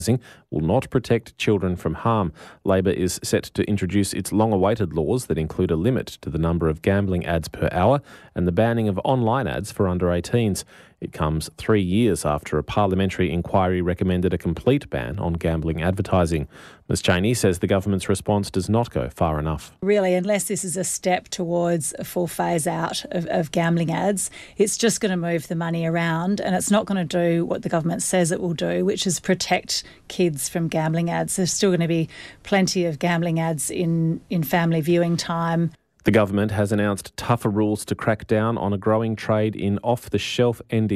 will not protect children from harm. Labor is set to introduce its long-awaited laws that include a limit to the number of gambling ads per hour and the banning of online ads for under 18s. It comes 3 years after a parliamentary inquiry recommended a complete ban on gambling advertising. Ms Cheney says the government's response does not go far enough. Really, unless this is a step towards a full phase out of gambling ads, it's just going to move the money around and it's not going to do what the government says it will do, which is protect kids from gambling ads. There's still going to be plenty of gambling ads in family viewing time. The government has announced tougher rules to crack down on a growing trade in off-the-shelf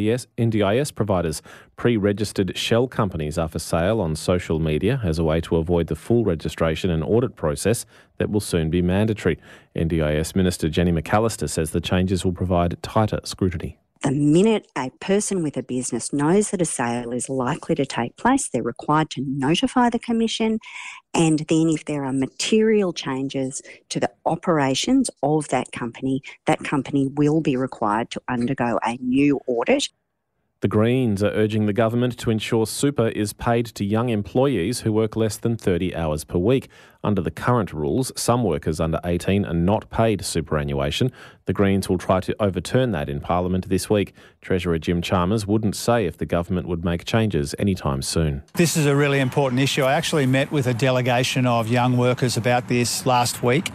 NDIS providers. Pre-registered shell companies are for sale on social media as a way to avoid the full registration and audit process that will soon be mandatory. NDIS Minister Jenny McAllister says the changes will provide tighter scrutiny. The minute a person with a business knows that a sale is likely to take place, they're required to notify the Commission, and then if there are material changes to the operations of that company will be required to undergo a new audit. The Greens are urging the government to ensure super is paid to young employees who work less than 30 hours per week. Under the current rules, some workers under 18 are not paid superannuation. The Greens will try to overturn that in Parliament this week. Treasurer Jim Chalmers wouldn't say if the government would make changes anytime soon. This is a really important issue. I actually met with a delegation of young workers about this last week.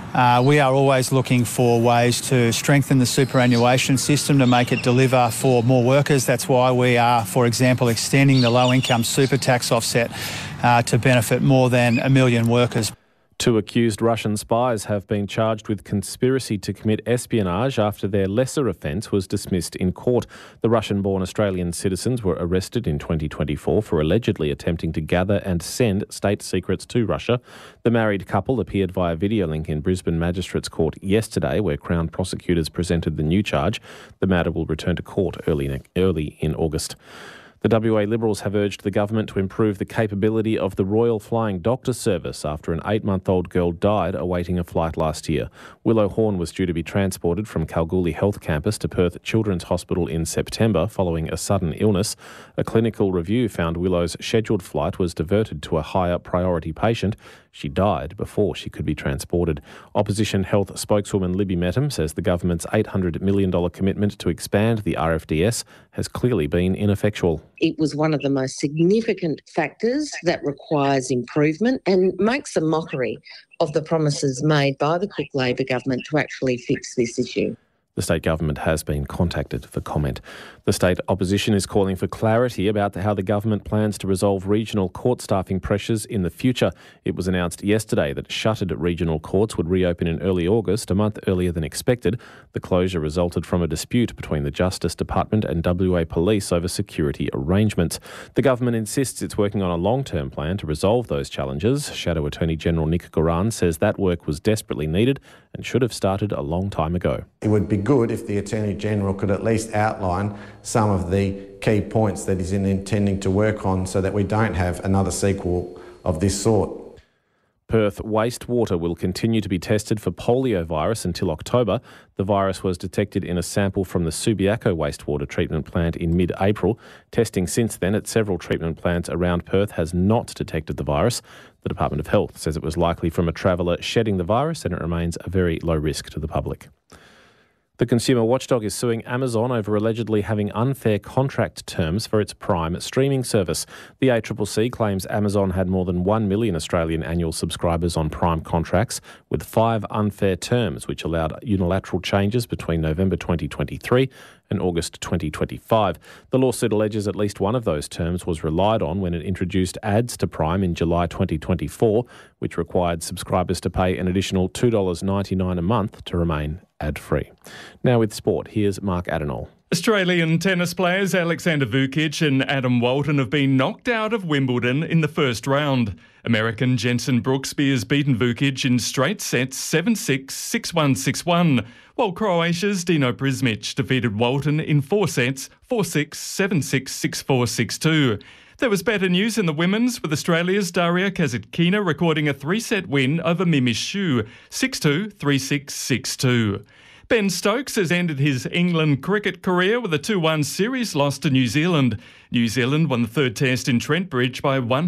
We are always looking for ways to strengthen the superannuation system to make it deliver for more workers. That's why we are, for example, extending the low-income super tax offset to benefit more than 1 million workers. 2 accused Russian spies have been charged with conspiracy to commit espionage after their lesser offence was dismissed in court. The Russian-born Australian citizens were arrested in 2024 for allegedly attempting to gather and send state secrets to Russia. The married couple appeared via video link in Brisbane Magistrates Court yesterday, where Crown prosecutors presented the new charge. The matter will return to court early in August. The WA Liberals have urged the government to improve the capability of the Royal Flying Doctor Service after an 8-month-old girl died awaiting a flight last year. Willow Horn was due to be transported from Kalgoorlie Health Campus to Perth Children's Hospital in September following a sudden illness. A clinical review found Willow's scheduled flight was diverted to a higher priority patient. She died before she could be transported. Opposition Health spokeswoman Libby Mettam says the government's $800 million commitment to expand the RFDS has clearly been ineffectual. It was one of the most significant factors that requires improvement and makes a mockery of the promises made by the Cook Labor government to actually fix this issue. The state government has been contacted for comment. The state opposition is calling for clarity about how the government plans to resolve regional court staffing pressures in the future. It was announced yesterday that shuttered regional courts would reopen in early August, a month earlier than expected. The closure resulted from a dispute between the Justice Department and WA Police over security arrangements. The government insists it's working on a long-term plan to resolve those challenges. Shadow Attorney General Nick Goran says that work was desperately needed and should have started a long time ago. It would be good if the Attorney-General could at least outline some of the key points that he's intending to work on so that we don't have another sequel of this sort. Perth wastewater will continue to be tested for poliovirus until October. The virus was detected in a sample from the Subiaco wastewater treatment plant in mid-April. Testing since then at several treatment plants around Perth has not detected the virus. The Department of Health says it was likely from a traveller shedding the virus and it remains a very low risk to the public. The consumer watchdog is suing Amazon over allegedly having unfair contract terms for its Prime streaming service. The ACCC claims Amazon had more than 1 million Australian annual subscribers on Prime contracts with 5 unfair terms, which allowed unilateral changes between November 2023 and August 2025. The lawsuit alleges at least one of those terms was relied on when it introduced ads to Prime in July 2024, which required subscribers to pay an additional $2.99 a month to remain ad-free. Now with sport, here's Mark Adenol. Australian tennis players Alexander Vukic and Adam Walton have been knocked out of Wimbledon in the first round. American Jenson Brooksby has beaten Vukic in straight sets 7-6, 6-1, 6-1, while Croatia's Dino Prismic defeated Walton in 4 sets 4-6, 7-6, 6-4, 6-2. There was better news in the women's, with Australia's Daria Kasatkina recording a 3-set win over Mimi Xu, 6-2, 3-6, 6-2. Ben Stokes has ended his England cricket career with a 2-1 series loss to New Zealand. New Zealand won the third test in Trent Bridge by 100.